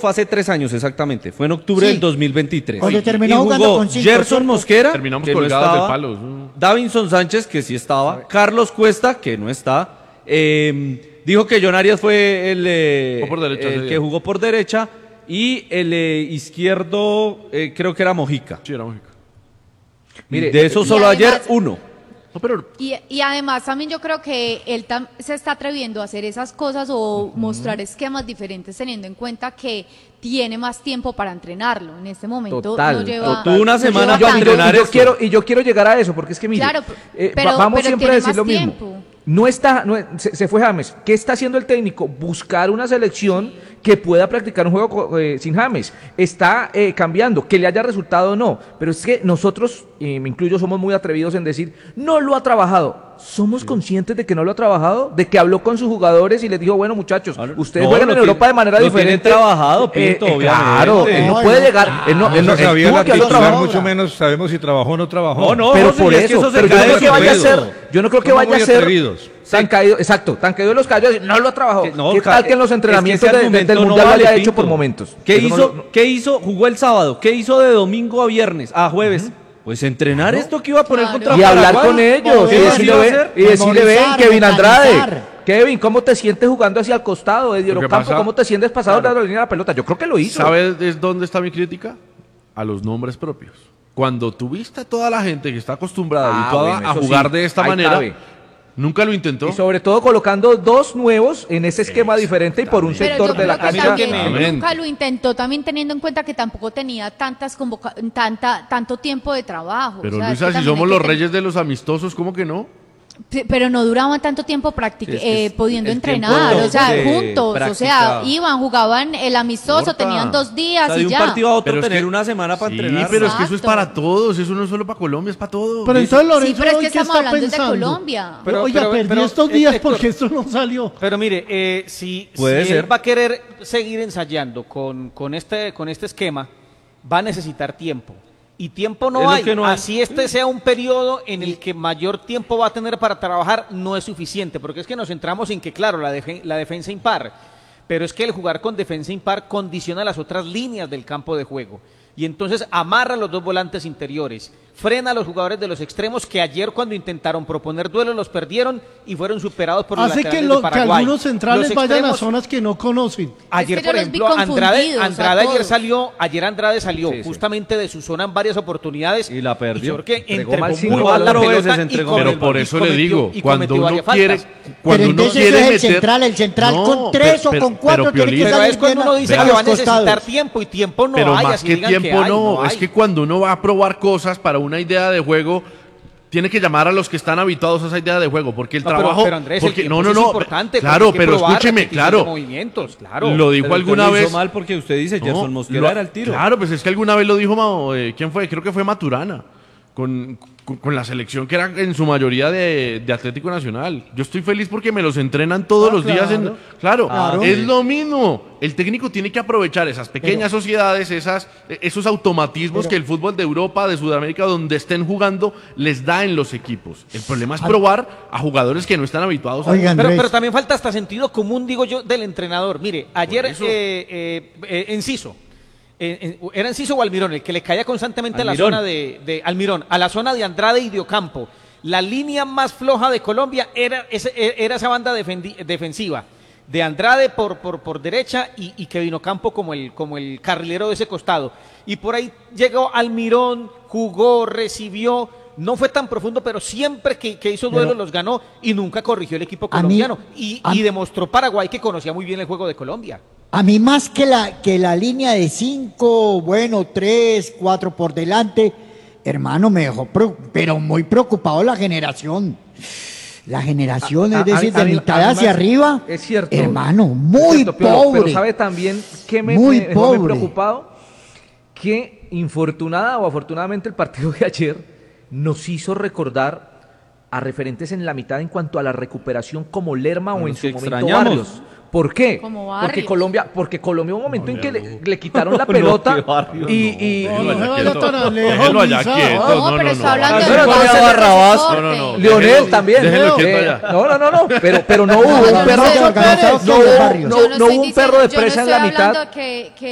fue hace 3 años exactamente, fue en octubre Sí. del 2023. Cuando Y terminó jugando jugó con 5, Gerson ¿cierto? Mosquera, Terminamos que no colgados de estaba, palos. Davinson Sánchez, que sí estaba, Carlos Cuesta, que no está, dijo que John Arias fue Jugó por derecha ese el que día. jugó por derecha, y el izquierdo creo que era Mojica. Sí, era México. Mire, de eso y solo ayer además- uno. No, pero Y además también yo creo que él se está atreviendo a hacer esas cosas o mostrar esquemas diferentes teniendo en cuenta que tiene más tiempo para entrenarlo. En este momento Total, no lleva, tuvo una no semana lleva para tanto. entrenar esto. Yo quiero llegar a eso, porque es que mire, Claro, pero- vamos pero siempre a tiene decir más lo mismo. tiempo. Se fue James. ¿Qué está haciendo el técnico? Buscar una selección que pueda practicar un juego sin James. Está cambiando, que le haya resultado o no. Pero es que nosotros, y me incluyo, somos muy atrevidos en decir, no lo ha trabajado. ¿Somos conscientes de que no lo ha trabajado? ¿De que habló con sus jugadores y les dijo, bueno, muchachos, ustedes No, juegan lo en Europa de manera lo tiene diferente? trabajado, Pinto, Claro, obviamente. él no No, puede no, llegar. Él no, No él no- se él sabía tuvo la que haber titular, trabajado. mucho menos sabemos si trabajó o no trabajó. Pero sí, por es que eso, se pero yo cae no creo que de vaya a peso. ser, yo no creo que Somos vaya a muy ser atrevidos. tan caído, exacto, tan caído de los callos, no lo ha trabajado. No, ¿Qué tal que en los es que entrenamientos ese argumento del no mundial lo vale, haya hecho Pinto. por momentos? ¿Qué Eso no hizo? lo- ¿Qué hizo? Jugó el sábado. ¿Qué hizo de domingo a viernes? A jueves. Pues entrenar esto que iba a poner Claro. contra Y hablar Paraguay. con ellos, ¿Qué y más decirle, iba a ven, hacer? y decirle, ven, Memorizar, Kevin Andrade, mentalizar. Kevin, ¿cómo te sientes jugando hacia el costado de Lo que Diorocampo? pasa- ¿Cómo te sientes pasado de la línea de la pelota? Yo creo que lo hizo. ¿sabes dónde está mi crítica? A los nombres propios. Cuando tuviste a toda la gente que está acostumbrada, habituada bueno, a eso jugar sí, de esta ahí manera, cabe. nunca lo intentó. Y sobre todo colocando dos nuevos en ese esquema diferente y por un Pero sector yo de la creo que cancha. también Exactamente. nunca lo intentó, también teniendo en cuenta que tampoco tenía tanto tiempo de trabajo. Pero O sea, es Luisa, que si también somos hay los que tener- reyes de los amistosos, ¿cómo que no? Pero no duraban tanto tiempo Sí, es que pudiendo el entrenar, tiempo o sea, de juntos, o sea, práctica. iban, jugaban el amistoso, Corta. tenían 2 días O sea, de y un ya. partido a otro Pero es tener que- una semana para Sí, entrenar. pero es que eso es Exacto. para todos, eso no es solo para Colombia, es para todos. Pero entonces Lorenzo, Sí, pero es que ¿hoy qué estamos está hablando pensando? de Colombia. Oiga, perdí estos días porque esto no salió. Pero mire, si Puede ser. él va a querer seguir ensayando con este esquema, va a necesitar tiempo. Y tiempo Es no lo hay. que no hay. Así este sea un periodo en el que mayor tiempo va a tener para trabajar, no es suficiente. Porque es que nos centramos en que, claro, la defensa impar. Pero es que el jugar con defensa impar condiciona las otras líneas del campo de juego. Y entonces amarra a los dos volantes interiores, frena a los jugadores de los extremos que ayer cuando intentaron proponer duelos los perdieron y fueron superados por los Hace laterales que, de que Paraguay. algunos centrales Los vayan a extremos- zonas que no conocen. Ayer, Es que yo por los vi ejemplo, Andrade confundidos a ayer todos. salió, Sí, sí. justamente de su zona en varias oportunidades Y la perdió. yo creo que Entregó entregó mal muy cinco mal la cuatro pelota veces y entregó. cometió- Pero por y eso le cometió- digo, y cuando cometió uno varias quiere, faltas. cuando Pero uno entonces quiere es el meter, central No, con 3 o pero- con 4 pero, tiene que Piolín, Pero salir es cuando bien uno dice a que los va a necesitar costados. tiempo y tiempo no pero hay, más así que digan tiempo hay, no, es hay. que cuando uno va a probar cosas para una idea de juego, tiene que llamar a los que están habituados a esa idea de juego, porque el No, pero- trabajo, pero, Andrés, el porque tiempo sí es importante, claro, porque hay que pero probar, escúcheme, repetición de claro, movimientos, claro. lo dijo Pero usted alguna lo hizo vez. mal porque usted dice, No, Gerson Mosquera lo- era el tiro. Claro, pues es que alguna vez lo dijo, ¿quién fue? Creo que fue Maturana, con la selección que era en su mayoría de Atlético Nacional. Yo estoy feliz porque me los entrenan todos los días. Claro, Claro. es lo mismo. El técnico tiene que aprovechar esas pequeñas sociedades, esos automatismos que el fútbol de Europa, de Sudamérica, donde estén jugando, les da en los equipos. El problema es probar a jugadores que no están habituados a... Oiga, Andrés. Pero también falta hasta sentido común, digo yo, del entrenador. Mire, ayer eso. Enciso, era Enciso o Almirón, el que le caía constantemente a la Almirón. zona de Almirón, a la zona de Andrade y de Ocampo. La línea más floja de Colombia era esa banda defensiva. De Andrade por derecha y Kevin Ocampo como el carrilero de ese costado. Y por ahí llegó Almirón, jugó, recibió, no fue tan profundo, pero siempre que hizo duelos los ganó y nunca corrigió el equipo A mí- colombiano. a- Y demostró Paraguay que conocía muy bien el juego de Colombia. A mí más que la línea de 5, bueno, 3, 4 por delante, hermano, me dejó pero muy preocupado la generación. La generación, es decir, de mitad hacia arriba, Es cierto. hermano, Es muy cierto, pobre. Pero sabe también que Muy me dejó muy pobre. preocupado que infortunada o afortunadamente el partido de ayer nos hizo recordar a referentes en la mitad en cuanto a la recuperación como Lerma o los en su que momento extrañamos. Barrios. ¿Por qué? Como Porque Barrios. Colombia hubo un momento en que le quitaron la No, pelota que Barrios y No, Déjelo no se allá vaya quieto. tan lejos, Déjelo allá Luisa. quieto. No, pero está hablando no, de no, jugadores no, de Barrabás. resorte. No, no. Leonel Déjelo- también. déjelo quieto allá. No, pero no hubo No, un no, perro no, no, no, no, no hubo Barrios. no Yo hubo estoy un perro de diciendo- yo no presa en estoy la mitad. hablando que